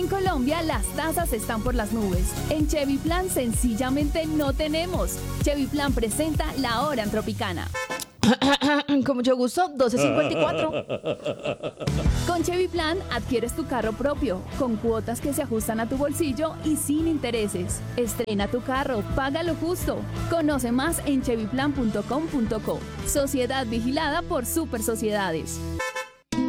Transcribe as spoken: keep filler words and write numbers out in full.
Colombia las tasas están por las nubes. En Chevy Plan sencillamente no tenemos. Chevy Plan presenta La Hora en Tropicana. Con mucho gusto, doce cincuenta y cuatro. Con Chevy Plan adquieres tu carro propio, con cuotas que se ajustan a tu bolsillo y sin intereses. Estrena tu carro, paga lo justo. Conoce más en chevy plan punto com punto co. Sociedad vigilada por Super Sociedades.